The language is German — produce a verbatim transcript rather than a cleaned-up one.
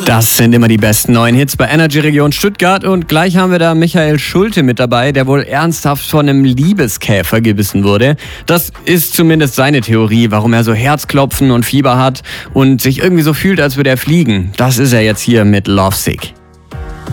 Das sind immer die besten neuen Hits bei Energy Region Stuttgart und gleich haben wir da Michael Schulte mit dabei, der wohl ernsthaft von einem Liebeskäfer gebissen wurde. Das ist zumindest seine Theorie, warum er so Herzklopfen und Fieber hat und sich irgendwie so fühlt, als würde er fliegen. Das ist er jetzt hier mit Lovesick.